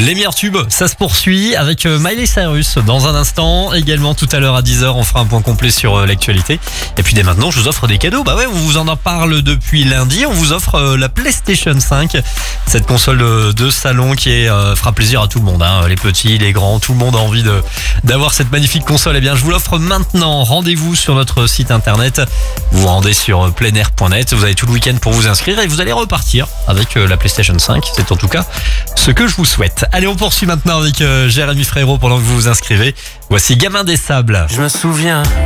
Les meilleurs tubes, ça se poursuit avec Miley Cyrus dans un instant. Également tout à l'heure à 10h, on fera un point complet sur l'actualité. Et puis dès maintenant, je vous offre des cadeaux. Bah ouais, on vous en parle depuis lundi. On vous offre la PlayStation 5. Cette console de salon qui fera plaisir à tout le monde. Les petits, les grands, tout le monde a envie d'avoir cette magnifique console. Eh bien, je vous l'offre maintenant. Rendez-vous sur notre site internet. Vous vous rendez sur pleinair.net. Vous avez tout le week-end pour vous inscrire et vous allez repartir avec la PlayStation 5. C'est en tout cas ce que je vous souhaite. Allez, on poursuit maintenant avec Jérémy Frérot pendant que vous vous inscrivez. Voici Gamin des Sables. Je me souviens.